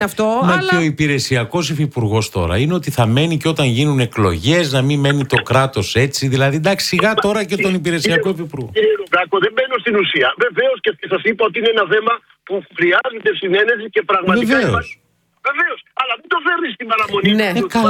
αυτό. Μα αλλά... και ο υπηρεσιακός υφυπουργός τώρα είναι ότι θα μένει και όταν γίνουν εκλογές, να μην μένει το κράτος έτσι. Δηλαδή, εντάξει, σιγά τώρα και τον υπηρεσιακό υφυπουργό. Κύριε Λουκάκο, δεν μπαίνω στην ουσία. Βεβαίως και σας είπα ότι είναι ένα θέμα που χρειάζεται συνένεση και πραγματικά. Βεβαίως. Αλλά μην το φέρνει στην παραμονή. Ναι,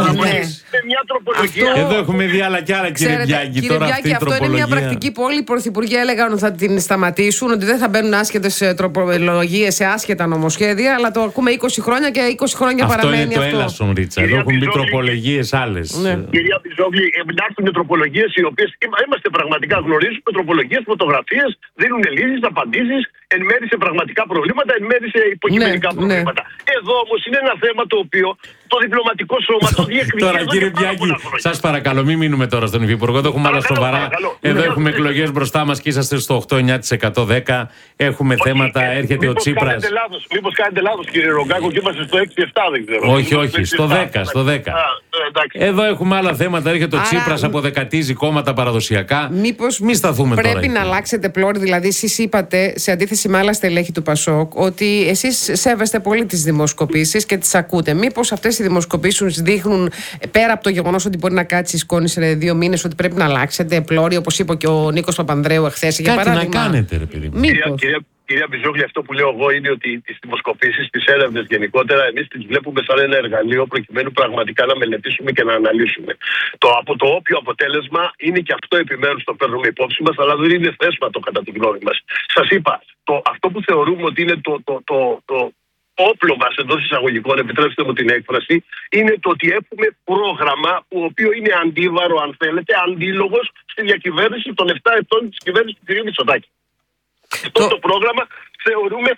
με μια τροπολογία. Εδώ έχουμε δει άλλα κι άλλα, κύριε Μπιάγκη. Κύριε Μπιάγκη, αυτό είναι μια πρακτική που όλοι οι πρωθυπουργοί έλεγαν ότι θα την σταματήσουν, ότι δεν θα μπαίνουν άσχετες τροπολογίες σε άσχετα νομοσχέδια, αλλά το ακούμε 20 χρόνια και 20 χρόνια παραμένει αυτό. Αυτό είναι το έλασον, Ρίτσα. Εδώ έχουν μπει τροπολογίες άλλες. Κυρία Μπιζόγλη, υπάρχουν τροπολογίες οι οποίες είμαστε πραγματικά γνωρίζουμε, τροπολογίες, φωτογραφίες, δίνουν λύσεις, απαντήσεις, εν μέρει σε πραγματικά προβλήματα, εν μέρει σε υποκειμενικά προβλήματα. Εδώ όμως είναι ένα θέμα το οποίο το διπλωματικό σώμα το διεκδικεί. Τώρα, κύριε Μπιάγκη, σας παρακαλώ, μην μείνουμε τώρα στον υφυπουργό. Εδώ έχουμε άλλα σοβαρά. Εδώ έχουμε εκλογές μπροστά μας και είσαστε στο 8-9%, 10%. Έχουμε θέματα, έρχεται ο Τσίπρας. Μήπως κάνετε λάθος, κύριε Ρογκάκο, και είμαστε στο 6-7, δεν ξέρω. Όχι, στο 10. Εδώ έχουμε άλλα θέματα, έρχεται ο Τσίπρας, αποδεκατίζει κόμματα παραδοσιακά. Μήπως μη σταθούμε τώρα. Πρέπει να αλλάξετε πλώρη, δηλαδή, εσείς είπατε, σε αντίθεση με άλλα στελέχη του Πασόκ, ότι εσείς σέβεστε πολύ τις δημοσκοπήσεις και τις ακούτε. Μήπως αυτές οι δημοσκοπήσεις δείχνουν, πέρα από το γεγονός ότι μπορεί να κάτσει η σκόνη σε 2 μήνες, ότι πρέπει να αλλάξετε πλώρη, όπως είπε και ο Νίκος Παπανδρέου εχθές, για παράδειγμα. Κάτι να κάνετε, ρε παιδί μου. Κυρία Μπιζόγλη, αυτό που λέω εγώ είναι ότι τις δημοσκοπήσεις, τις έρευνες γενικότερα, εμείς τις βλέπουμε σαν ένα εργαλείο προκειμένου πραγματικά να μελετήσουμε και να αναλύσουμε. Από το όποιο αποτέλεσμα είναι και αυτό επιμέρους το παίρνουμε υπόψη μας, αλλά δεν είναι θέσματο κατά τη γνώμη μας. Σας είπα, αυτό που θεωρούμε ότι είναι το όπλο μας εντός εισαγωγικών, επιτρέψτε μου την έκφραση, είναι το ότι έχουμε πρόγραμμα το οποίο είναι αντίβαρο, αν θέλετε, αντίλογος στη διακυβέρνηση των 7 ετών της κυβέρνησης του κ. Μητσοτάκη. Αυτό το πρόγραμμα θεωρούμε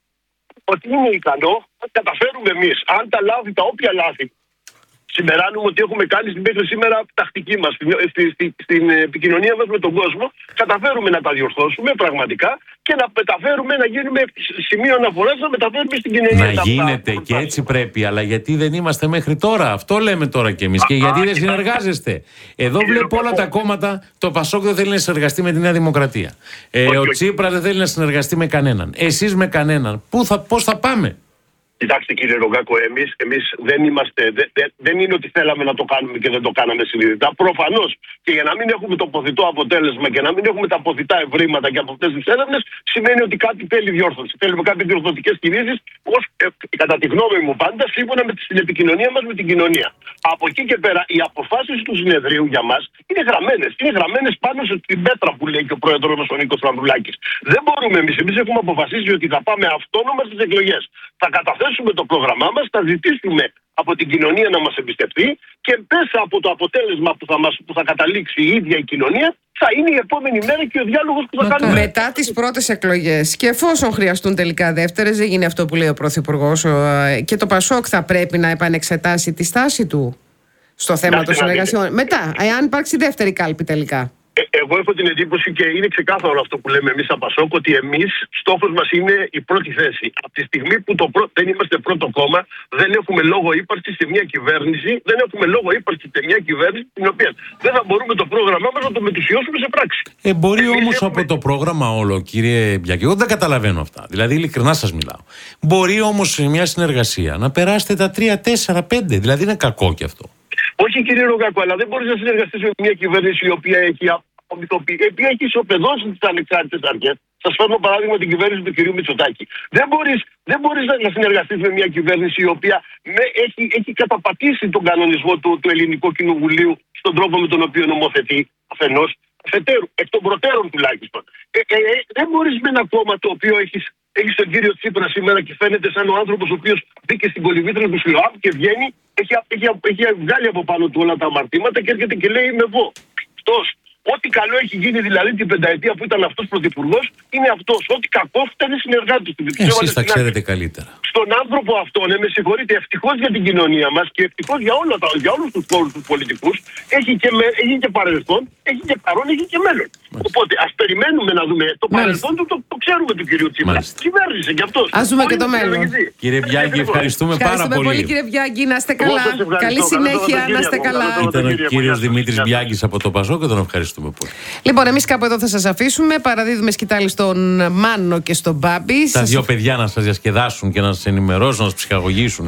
ότι είναι ικανό να καταφέρουμε εμείς, αν τα λάθη, τα όποια λάθη συμπεράνουμε ότι έχουμε κάνει μέχρι σήμερα τακτική μας στην επικοινωνία μας με τον κόσμο, καταφέρουμε να τα διορθώσουμε πραγματικά και να μεταφέρουμε, να γίνουμε σημείο αναφοράς, να μεταφέρουμε στην κοινωνία. Να γίνεται και έτσι πρέπει, αλλά γιατί δεν είμαστε μέχρι τώρα? Αυτό λέμε τώρα κι εμείς. Και γιατί δεν συνεργάζεστε? Εδώ βλέπω όλα τα κόμματα. Το Πασόκ δεν θέλει να συνεργαστεί με τη Νέα Δημοκρατία. Ο Τσίπρας δεν θέλει να συνεργαστεί με κανέναν. Εσείς με κανέναν. Πώς θα πάμε? Κοιτάξτε, κύριε Ρογκάκο, εμείς δεν είμαστε, δεν είναι ότι θέλαμε να το κάνουμε και δεν το κάναμε συνειδητά. Προφανώς και για να μην έχουμε το ποθητό αποτέλεσμα και να μην έχουμε τα ποθητά ευρήματα και από αυτές τις έρευνες, σημαίνει ότι κάτι θέλει διόρθωση. Θέλουμε κάποιες διορθωτικές κινήσεις, κατά τη γνώμη μου πάντα, σύμφωνα με την επικοινωνία μας με την κοινωνία. Από εκεί και πέρα, οι αποφάσεις του συνεδρίου για μας είναι γραμμένες. Είναι γραμμένες πάνω στην πέτρα που λέει και ο πρόεδρος μας ο Νίκος Ανδρουλάκης. Δεν μπορούμε εμείς έχουμε αποφασίσει ότι θα πάμε αυτόνομα στις εκλογές. Θα καταθέσουμε το πρόγραμμά μας, θα ζητήσουμε από την κοινωνία να μας εμπιστευτεί και μέσα από το αποτέλεσμα που θα καταλήξει η ίδια η κοινωνία θα είναι η επόμενη μέρα και ο διάλογος που θα κάνουμε. Μετά τις πρώτες εκλογές και εφόσον χρειαστούν τελικά δεύτερες, δεν γίνει αυτό που λέει ο Πρωθυπουργός, και το Πασόκ θα πρέπει να επανεξετάσει τη στάση του στο θέμα των συνεργασιών. Μετά, εάν υπάρξει δεύτερη κάλπη τελικά. Εγώ έχω την εντύπωση και είναι ξεκάθαρο αυτό που λέμε εμείς από Πασόκ, ότι εμείς στόχος μας είναι η πρώτη θέση. Από τη στιγμή που δεν είμαστε πρώτο κόμμα, δεν έχουμε λόγο ύπαρξη σε μια κυβέρνηση, δεν έχουμε λόγο ύπαρξη σε μια κυβέρνηση την οποία δεν θα μπορούμε το πρόγραμμά μας να το μετουσιώσουμε σε πράξη. Μπορεί όμως από το πρόγραμμα όλο, κύριε Μπιάγκη, εγώ δεν καταλαβαίνω αυτά. Δηλαδή, ειλικρινά σας μιλάω. Μπορεί όμως σε μια συνεργασία να περάσετε τα 3, 4, 5. Δηλαδή, είναι κακό κι αυτό. Όχι, κύριε Ρογκάκο, αλλά δεν μπορείς να συνεργαστείς με μια κυβέρνηση η οποία έχει ισοπεδώσει τις ανεξάρτητες αρχές. Σας φέρνω παράδειγμα την κυβέρνηση του κ. Μητσοτάκη. Δεν μπορείς να συνεργαστείς με μια κυβέρνηση η οποία έχει καταπατήσει τον κανονισμό του Ελληνικού Κοινοβουλίου στον τρόπο με τον οποίο νομοθετεί αφενός. Αφετέρου, εκ των προτέρων τουλάχιστον. Δεν μπορείς με ένα κόμμα το οποίο έχεις τον κύριο Τσίπρα σήμερα και φαίνεται σαν ο άνθρωπος ο οποίος μπήκε στην κολυβήτρια του ΣΛΟΑΠ και βγαίνει, έχει βγάλει από πάνω του όλα τα αμαρτήματα και έρχεται και λέει είμαι εγώ. Ό,τι καλό έχει γίνει δηλαδή την πενταετία που ήταν αυτός πρωθυπουργός είναι αυτός. Ό,τι κακό φταίνει συνεργάτης του. Εσείς τα ξέρετε καλύτερα. Στον άνθρωπο αυτόν, με συγχωρείτε, ευτυχώς για την κοινωνία μας και ευτυχώς για όλους τους χώρους τους πολιτικούς, έχει και παρελθόν, έχει και παρόν, έχει και μέλλον. Οπότε ας περιμένουμε να δούμε το παρελθόν του, το ξέρουμε του κυρίου Τσίπρα. Κυβέρνησε κι αυτός. Ας δούμε και το μέλλον. Κύριε Μπιάγκη, ευχαριστούμε πάρα πολύ. Κύριε Μπιάγκη, να είστε καλά. Καλή συνέχεια, να είστε καλά. Ήταν ο κύριος Δημήτρης Μπιάγκης από το Πασόκ και τον ευχαριστώ. ευχαριστούμε πολύ. Λοιπόν, εμείς κάπου εδώ θα σας αφήσουμε. Παραδίδουμε σκητάλη στον Μάνο και στον Μπάμπη. Τα δύο παιδιά να σας διασκεδάσουν και να σας ενημερώσουν, να σας ψυχαγωγήσουν.